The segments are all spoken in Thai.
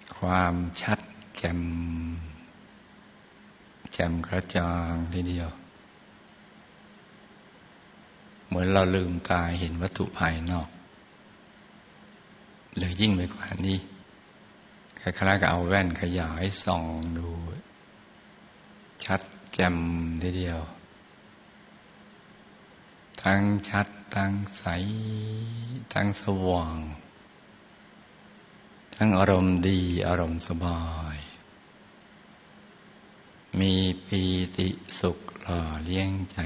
ความชัดแจ่มกระจ่างทีเดียวเหมือนเราลืมตาเห็นวัตถุภายนอกหรือยิ่งไปกว่านี้คล้ายๆกับเอาแว่นขยายส่องดูชัดแจ่มทีเดียวทั้งชัดทั้งใสทั้งสว่างทั้งอารมณ์ดีอารมณ์สบายมีปีติสุขหล่อเลี้ยงใจ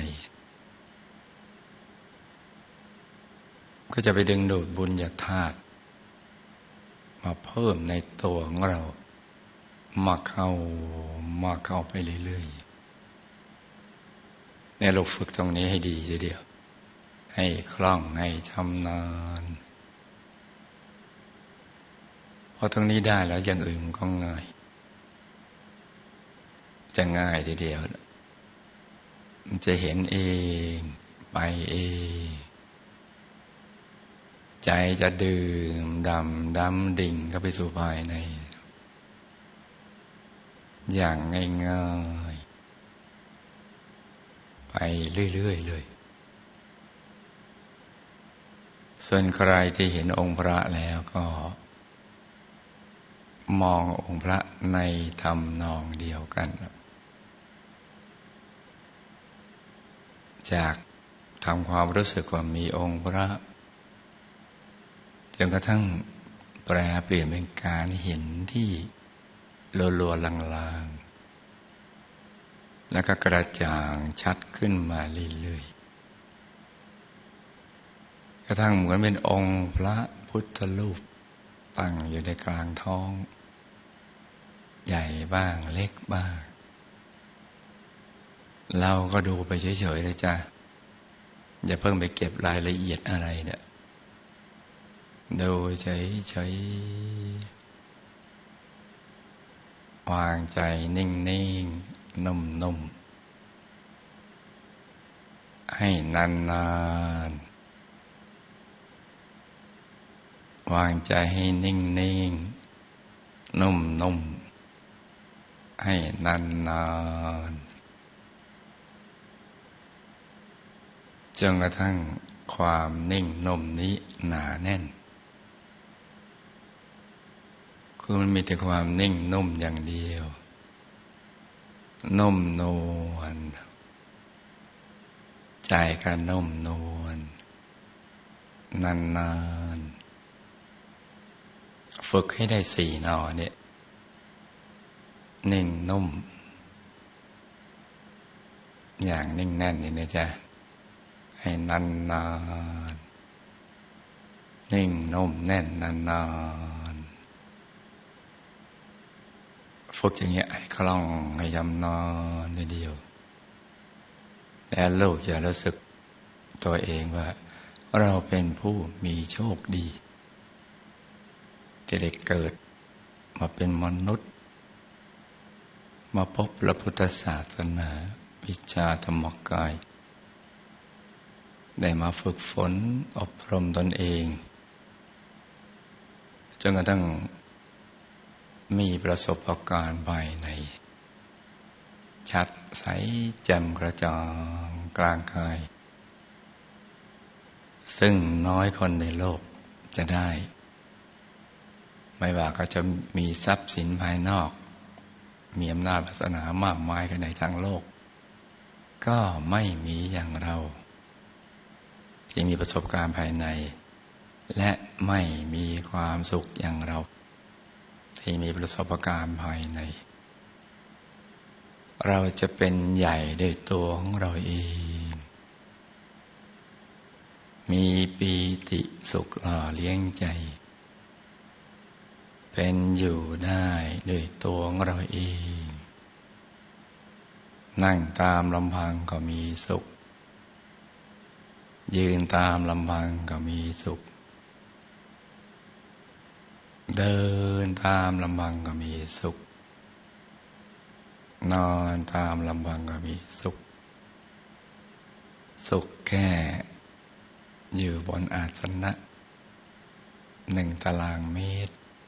ก็จะไปดึงดูดบุญญาธาตุมาเพิ่มในตัวของเรามาเข้าไปเรื่อยๆเนี่ยเราฝึกตรงนี้ให้ดีทีเดียวให้คล่องให้ชำนาญพอตรงนี้ได้แล้วอย่างอื่นมันก็ง่ายจะง่ายทีเดียวมันจะเห็นเองไปเองใจจะดื่มดำดิ่งเข้าไปสู่ภายในอย่างง่ายๆไปเรื่อยๆเลยส่วนใครที่เห็นองค์พระแล้วก็มององค์พระในทำนองเดียวกันจากทำความรู้สึกว่ามีองค์พระจนกระทั่งแปรเปลี่ยนเป็นการเห็นที่ลัวๆลางๆแล้วก็กระจ่างชัดขึ้นมาเรื่อยๆกระทั่งเหมือนเป็นองค์พระพุทธรูปตั้งอยู่ในกลางท้องใหญ่บ้างเล็กบ้างเราก็ดูไปเฉยๆเลยจ้ะอย่าเพิ่งไปเก็บรายละเอียดอะไรเนี่ยดูเฉยๆวางใจนิ่งๆนุ่มๆให้นานๆวางใจให้นิ่งๆนุ่มๆให้นานๆจนกระทั่งความนิ่งนุ่มนี้หนาแน่นคือมันมีแต่ความนิ่งนุ่มอย่างเดียวนุ่มนวลใจก็นุ่มนวลนานๆฝึกให้ได้4 นอเนี่ยนิ่งนุ่มอย่างนิ่งแน่นนี่นะจ๊ะให้นานๆนิ่งนุ่มแน่นนานๆฝึกอย่างเงี้ยให้คล่องให้ยำนอนทีเดียวแต่ลูกจะรู้สึกตัวเองว่าเราเป็นผู้มีโชคดีที่ได้เกิดมาเป็นมนุษย์มาพบพระพุทธศาสนาวิชาธรรมกายได้มาฝึกฝนอบรมตนเองจนกระทั่งมีประสบการณ์ภายในชัดใสแจ่มกระจ่างกลางกายซึ่งน้อยคนในโลกจะได้ไม่ว่าเขาจะมีทรัพย์สินภายนอกมีอำนาจวาสนามากมายกันในทางโลกก็ไม่มีอย่างเราที่มีประสบการณ์ภายในและไม่มีความสุขอย่างเราที่มีประสบการณ์ภายในเราจะเป็นใหญ่ด้วยตัวของเราเองมีปีติสุขหล่อเลี้ยงใจเป็นอยู่ได้ด้วยตัวของเราเองนั่งตามลำพังก็มีสุขยืนตามลำพังก็มีสุขเดินตามลำพังก็มีสุขนอนตามลำพังก็มีสุขสุขแค่อยู่บนอาสนะ1 ตารางเมตร